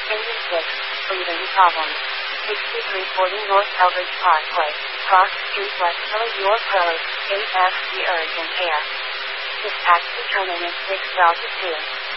Engine 6, breathing problems. 6340 North Eldridge Parkway, Cross Street West Philly, York Road, 8F, urgent care. Dispatch to terminus 6 Delta 2.